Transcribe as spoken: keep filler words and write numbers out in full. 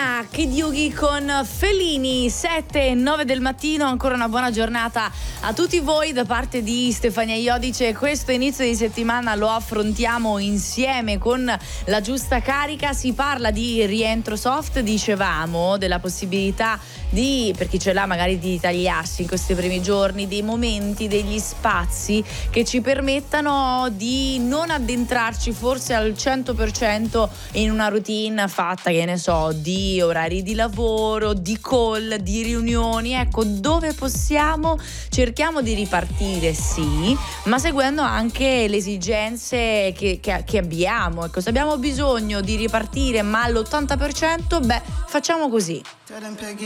Rihanna, Kid Yugi con Fellini, sette e nove del mattino. Ancora una buona giornata a tutti voi da parte di Stefania Iodice. Questo inizio di settimana lo affrontiamo insieme con la giusta carica. Si parla di rientro soft, dicevamo, della possibilità di, per chi ce l'ha magari, di tagliarsi in questi primi giorni dei momenti, degli spazi che ci permettano di non addentrarci forse al cento per cento in una routine fatta, che ne so, di orari di lavoro, di call, di riunioni. Ecco, dove possiamo cerchiamo di ripartire, sì, ma seguendo anche le esigenze che, che, che abbiamo. Ecco, se abbiamo bisogno di ripartire ma all'ottanta per cento, beh, facciamo così.